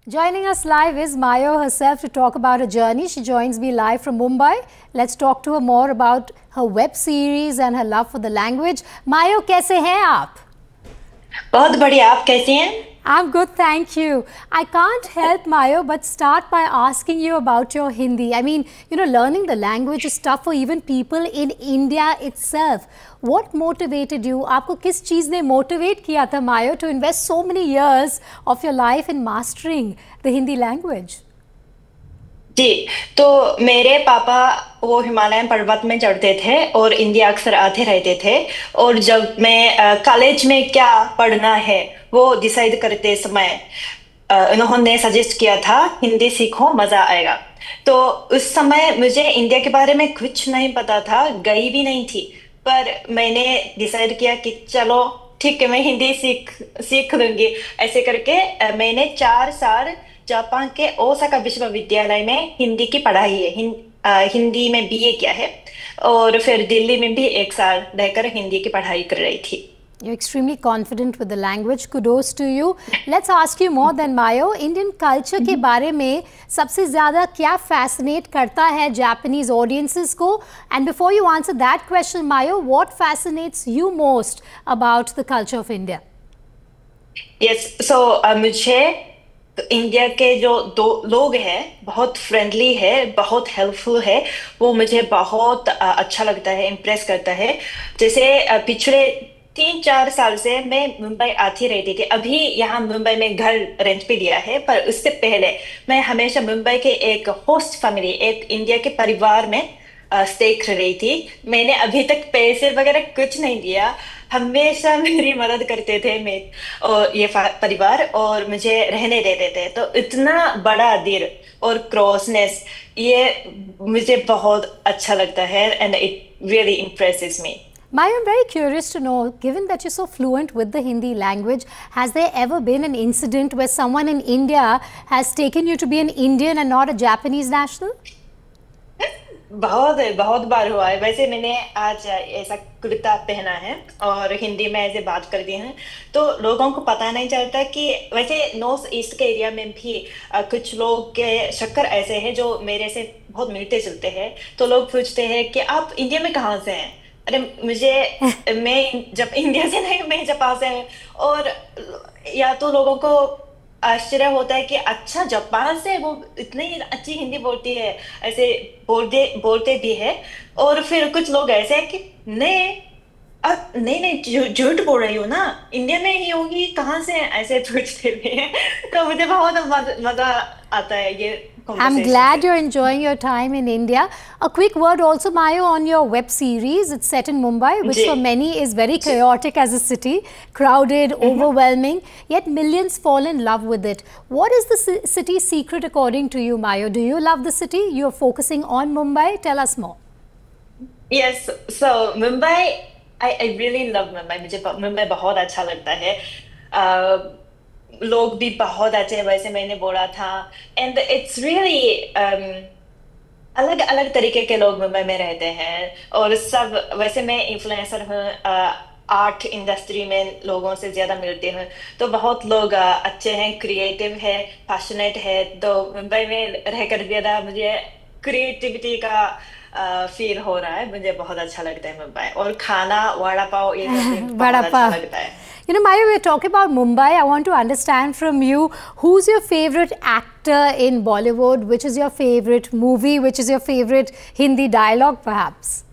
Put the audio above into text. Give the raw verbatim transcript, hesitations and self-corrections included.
Joining us live is Mayo herself to talk about her journey. She joins me live from Mumbai. Let's talk to her more about her web series and her love for the language. Mayo, कैसे हैं आप? बहुत बढ़िया, आप कैसे हैं? I'm good, thank you. I can't help, Mayo, but start by asking you about your Hindi. I mean, you know, learning the language is tough for even people in India itself. What motivated you? आपको किस चीज़ ने motivate किया था, Mayo, to invest so many years of your life in mastering the Hindi language? जी, तो मेरे पापा वो Himalayan पर्वत में चढ़ते थे और इंडिया अक्सर आते रहते थे। और जब मैं कॉलेज में क्या पढ़ना है वो डिसाइड करते समय उन्होंने सजेस्ट किया था हिंदी सीखो, मजा आएगा। तो उस समय मुझे इंडिया के बारे में कुछ नहीं पता था, गई भी नहीं थी, पर मैंने डिसाइड किया कि चलो ठीक है, मैं हिंदी सीख सीख लूंगी। ऐसे करके मैंने चार साल जापान के ओसाका विश्वविद्यालय में हिंदी की पढ़ाई है, हिं, आ, हिंदी में बीए किया है और फिर दिल्ली में भी एक साल रहकर हिंदी की पढ़ाई कर रही थी। You're extremely confident with the language. Kudos to you. Let's ask you more than Mayo. Indian culture के बारे में सबसे ज़्यादा क्या fascinate करता है Japanese audiences को? And before you answer that question, Mayo, what fascinates you most about the culture of India? Yes, so uh, मुझे इंडिया के जो दो लोग हैं बहुत फ्रेंडली है, बहुत हेल्पफुल है, वो मुझे बहुत अच्छा लगता है, इम्प्रेस करता है। जैसे पिछले तीन चार साल से मैं मुंबई आती रहती थी। अभी यहाँ मुंबई में घर रेंट पे लिया है, पर उससे पहले मैं हमेशा मुंबई के एक होस्ट फैमिली, एक इंडिया के परिवार में स्टे कर रही थी। मैंने अभी तक पैसे वगैरह कुछ नहीं दिया, हमेशा मेरी मदद करते थे मैं और ये परिवार, और मुझे रहने देते थे। तो इतना बड़ा दिल और क्रॉसनेस, ये मुझे बहुत अच्छा लगता है and it really impresses me. Maya, I'm very curious to know, given that you're so fluent with the Hindi language, has there ever been an incident where someone in India has taken you to be an Indian and not a Japanese national? बहुत बहुत बार हुआ है। वैसे मैंने आज ऐसा कुर्ता पहना है और हिंदी में ऐसे बात करती हैं तो लोगों को पता नहीं चलता कि वैसे नॉर्थ ईस्ट के एरिया में भी कुछ लोग के शक्कर ऐसे हैं जो मेरे से बहुत मिलते जुलते हैं। तो लोग पूछते हैं कि आप इंडिया में कहाँ से हैं? अरे मुझे मैं जब इंडिया से नहीं, मैं जापान से हूँ। और या तो लोगों को आश्चर्य होता है कि अच्छा जापान से वो इतनी अच्छी हिंदी बोलती है, ऐसे बोलते बोलते भी है। और फिर कुछ लोग ऐसे हैं कि नहीं नहीं नहीं झूठ बोल रही हो ना, इंडिया में ही होगी, कहाँ से ऐसे पूछते भी हैं। तो मुझे बहुत मजा आता है ये। I'm glad you're enjoying your time in India. A quick word also, Mayo, on your web series. It's set in Mumbai, which for many is very chaotic as a city, crowded, mm-hmm. overwhelming, yet millions fall in love with it. What is the city's secret according to you, Mayo? Do you love the city? You're focusing on Mumbai. Tell us more. Yes, so Mumbai, I, I really love Mumbai. मुझे मुंबई बहुत अच्छा लगता है। uh, लोग भी बहुत अच्छे हैं, वैसे मैंने बोला था। एंड इट्स रियली अलग अलग तरीके के लोग मुंबई में रहते हैं और सब। वैसे मैं इन्फ्लुएंसर हूँ, आर्ट इंडस्ट्री में लोगों से ज्यादा मिलती हूँ, तो बहुत लोग uh, अच्छे हैं, क्रिएटिव है, पैशनेट है। तो मुंबई में रहकर ज्यादा मुझे क्रिएटिविटी का फील uh, हो रहा है। मुझे बहुत अच्छा लगता है मुंबई, और खाना वड़ा पाव ये बहुत अच्छा लगता है। You know, Maya, we're talking about Mumbai. I want to understand from you, who's your favorite actor in Bollywood? Which is your favorite movie? Which is your favorite Hindi dialogue, perhaps?